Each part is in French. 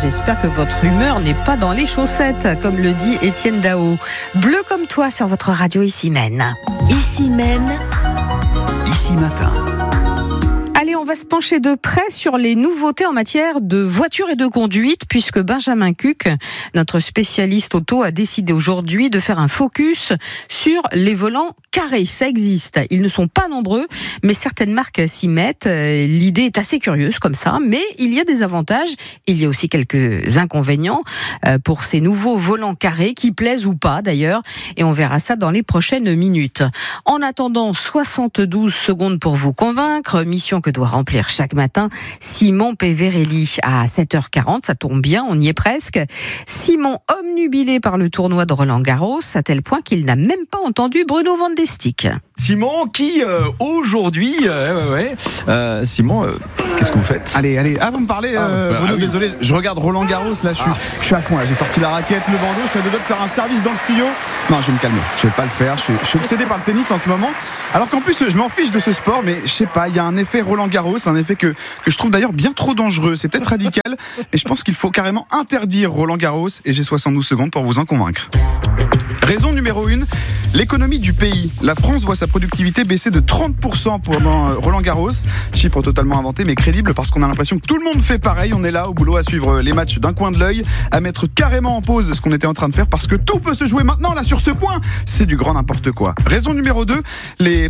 j'espère que votre humeur n'est pas dans les chaussettes, comme le dit Étienne Dao. Bleu comme toi sur votre radio Ici Maine. Ici Maine. Ici Matin. Allez, on va se pencher de près sur les nouveautés en matière de voiture et de conduite, puisque Benjamin Cuc, notre spécialiste auto, a décidé aujourd'hui de faire un focus sur les volants carrés. Ça existe. Ils ne sont pas nombreux, mais certaines marques s'y mettent. L'idée est assez curieuse comme ça, mais il y a des avantages. Il y a aussi quelques inconvénients pour ces nouveaux volants carrés, qui plaisent ou pas d'ailleurs, et on verra ça dans les prochaines minutes. En attendant, 72 secondes pour vous convaincre, mission que doit remplir chaque matin Simon Peverelli à 7h40, ça tombe bien, on y est presque. Simon, omnubilé par le tournoi de Roland-Garros, à tel point qu'il n'a même pas entendu Bruno Van de Stick. Simon, qui aujourd'hui... Simon, qu'est-ce que vous faites ? Allez, vous me parlez, Bruno, désolé, je regarde Roland-Garros, là, je suis à fond, là, j'ai sorti la raquette, le bandeau, je suis à deux doigts de faire un service dans le studio. Non, je vais me calmer, je vais pas le faire, je suis obsédé par le tennis en ce moment, alors qu'en plus, je m'en fiche de ce sport, mais je sais pas, il y a un effet Roland-Garros, un effet que je trouve d'ailleurs bien trop dangereux, c'est peut-être radical, mais je pense qu'il faut carrément interdire Roland-Garros, et j'ai 72 secondes pour vous en convaincre. Raison numéro 1, l'économie du pays. La France voit sa productivité baisser de 30% pendant Roland-Garros. Chiffre totalement inventé mais crédible parce qu'on a l'impression que tout le monde fait pareil. On est là au boulot à suivre les matchs d'un coin de l'œil, à mettre carrément en pause ce qu'on était en train de faire parce que tout peut se jouer maintenant là sur ce point. C'est du grand n'importe quoi. Raison numéro 2, les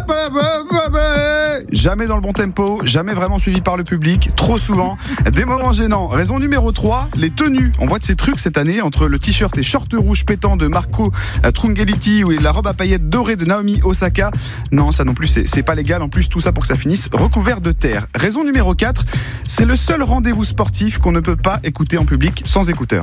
jamais dans le bon tempo, jamais vraiment suivi par le public, trop souvent, des moments gênants. Raison numéro 3, les tenues. On voit de ces trucs cette année entre le t-shirt et short rouge pétant de Marco Trungelliti ou la robe à paillettes dorée de Naomi Osaka. Non, ça non plus, c'est pas légal. En plus, tout ça pour que ça finisse recouvert de terre. Raison numéro 4, c'est le seul rendez-vous sportif qu'on ne peut pas écouter en public sans écouteurs.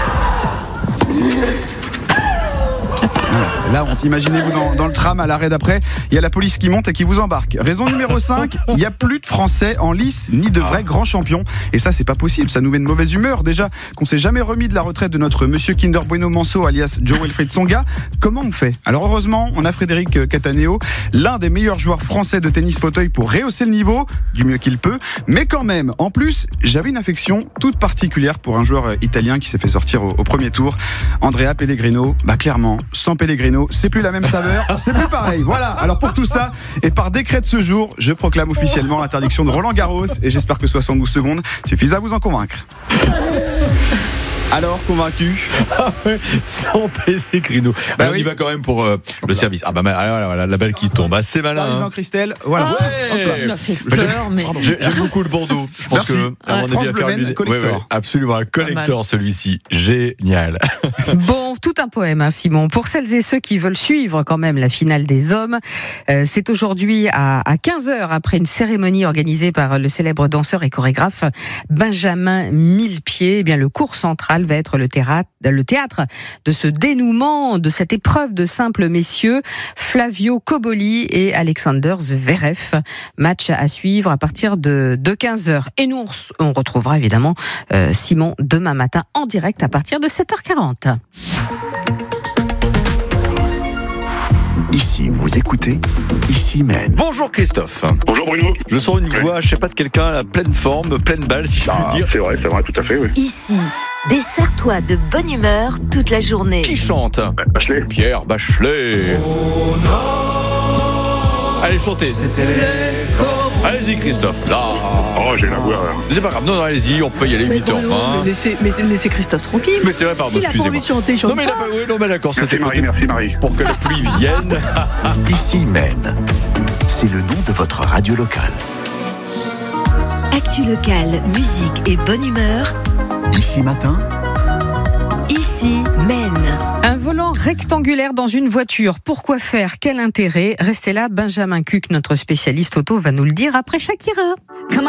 Là, imaginez-vous dans le tram à l'arrêt d'après, il y a la police qui monte et qui vous embarque. Raison numéro 5, il n'y a plus de Français en lice ni de vrais grands champions. Et ça, c'est pas possible, ça nous met de mauvaise humeur déjà qu'on s'est jamais remis de la retraite de notre monsieur Kinder Bueno Manso alias Joe Wilfried Tsonga. Comment on fait ? Alors heureusement, on a Frédéric Cataneo, l'un des meilleurs joueurs français de tennis fauteuil pour rehausser le niveau, du mieux qu'il peut. Mais quand même, en plus, j'avais une affection toute particulière pour un joueur italien qui s'est fait sortir au premier tour, Andrea Pellegrino. Clairement, sans Pellegrino, c'est plus la même saveur, c'est plus pareil. Voilà, alors pour tout ça, et par décret de ce jour, je proclame officiellement l'interdiction de Roland-Garros et j'espère que 72 secondes suffisent à vous en convaincre. Alors, convaincu ? Sans Pellegrino. On y va quand même pour le service. Voilà, la balle qui tombe. C'est malin. Service en Christelle, voilà. On a fait peur, mais... J'aime beaucoup le Bordeaux. Je pense merci. France Bleu Maine, collector. Ouais, absolument, un collector celui-ci. Génial. Bon, tout un poème, Simon. Pour celles et ceux qui veulent suivre quand même la finale des hommes, c'est aujourd'hui à 15h, après une cérémonie organisée par le célèbre danseur et chorégraphe Benjamin Millepied. Eh bien, le cours central va être le théâtre de ce dénouement, de cette épreuve de simples messieurs, Flavio Cobolli et Alexander Zverev. Match à suivre à partir de 15h. Et nous, on retrouvera évidemment Simon demain matin en direct à partir de 7h40. Ici, vous écoutez Ici Maine. Bonjour Christophe. Bonjour Bruno. Je sens une voix, je sais pas, de quelqu'un à la pleine forme, pleine balle, si je puis dire. C'est vrai, tout à fait, oui. Ici, dessert-toi de bonne humeur toute la journée. Qui chante ? Bachelet. Pierre Bachelet. Oh non. Allez, chantez. Allez-y Christophe. Là. Oh, j'ai la voix. C'est pas grave, non, allez-y, on peut y aller 8h20. Laissez Christophe tranquille. Mais c'est vrai, pardon, excusez-moi. S'il a pas envie de chanter, chante. Non mais il a pas, oui, non mais d'accord, Merci Marie, merci Marie. pour que la pluie vienne. Ici Maine. C'est le nom de votre radio locale. Actu locale, musique et bonne humeur. Ici Matin. Ici Maine. Un volant rectangulaire dans une voiture. Pourquoi faire ? Quel intérêt ? Restez là, Benjamin Cuc, notre spécialiste auto, va nous le dire après Shakira.